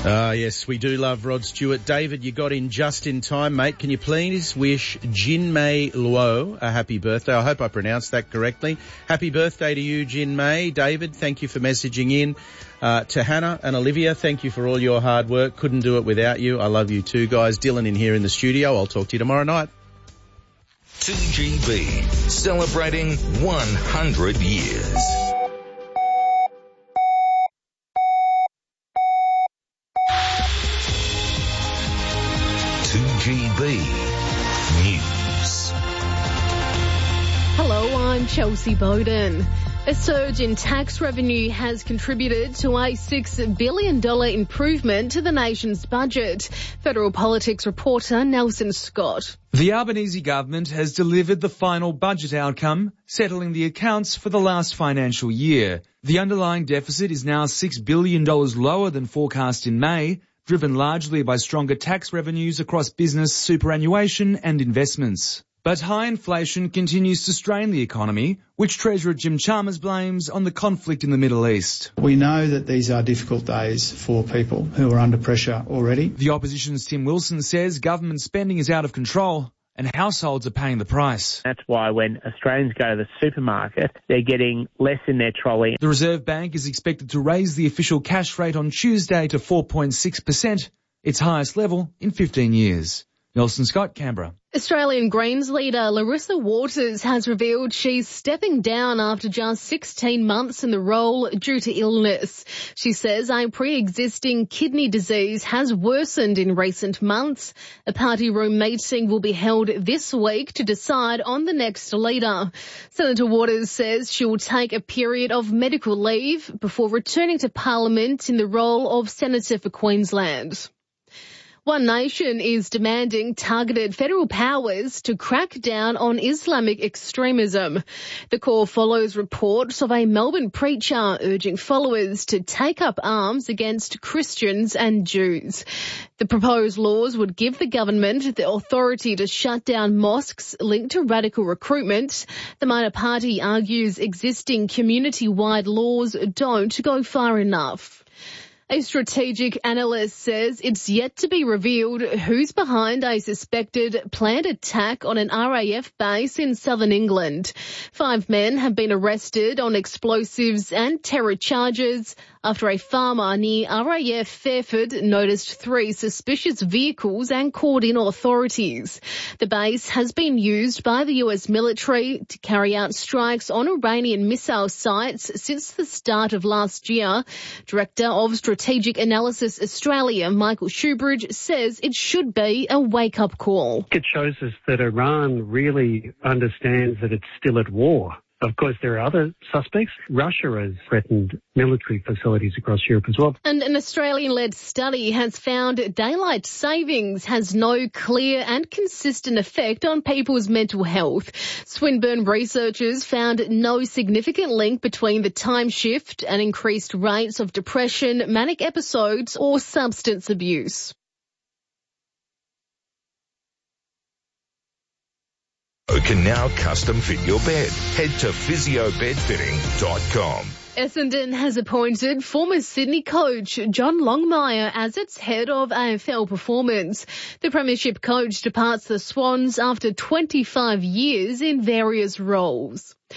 Yes, we do love Rod Stewart. David, you got in just in time, mate. Can you please wish Jin Mei Luo a happy birthday? I hope I pronounced that correctly. Happy birthday to you, Jin Mei. David, thank you for messaging in. To Hannah and Olivia, thank you for all your hard work. Couldn't do it without you. I love you too, guys. Dylan in here in the studio. I'll talk to you tomorrow night. 2GB, celebrating 100 years. News. Hello, I'm Chelsea Bowden. A surge in tax revenue has contributed to a $6 billion improvement to the nation's budget. Federal politics reporter Nelson Scott. The Albanese government has delivered the final budget outcome, settling the accounts for the last financial year. The underlying deficit is now $6 billion lower than forecast in May, driven largely by stronger tax revenues across business, superannuation and investments. But high inflation continues to strain the economy, which Treasurer Jim Chalmers blames on the conflict in the Middle East. We know that these are difficult days for people who are under pressure already. The opposition's Tim Wilson says government spending is out of control and households are paying the price. That's why when Australians go to the supermarket, they're getting less in their trolley. The Reserve Bank is expected to raise the official cash rate on Tuesday to 4.6%, its highest level in 15 years. Nelson Scott, Canberra. Australian Greens leader Larissa Waters has revealed she's stepping down after just 16 months in the role due to illness. She says a pre-existing kidney disease has worsened in recent months. A party room meeting will be held this week to decide on the next leader. Senator Waters says she will take a period of medical leave before returning to Parliament in the role of Senator for Queensland. One Nation is demanding targeted federal powers to crack down on Islamic extremism. The call follows reports of a Melbourne preacher urging followers to take up arms against Christians and Jews. The proposed laws would give the government the authority to shut down mosques linked to radical recruitment. The minor party argues existing community-wide laws don't go far enough. A strategic analyst says it's yet to be revealed who's behind a suspected planned attack on an RAF base in southern England. 5 men have been arrested on explosives and terror charges after a farmer near RAF Fairford noticed 3 suspicious vehicles and called in authorities. The base has been used by the US military to carry out strikes on Iranian missile sites since the start of last year. Director of Strategic Analysis Australia, Michael Shoebridge, says it should be a wake-up call. It shows us that Iran really understands that it's still at war. Of course, there are other suspects. Russia has threatened military facilities across Europe as well. And an Australian-led study has found daylight savings has no clear and consistent effect on people's mental health. Swinburne researchers found no significant link between the time shift and increased rates of depression, manic episodes or substance abuse. Can now custom fit your bed. Head to physiobedfitting.com. Essendon has appointed former Sydney coach John Longmire as its head of AFL performance. The premiership coach departs the Swans after 25 years in various roles.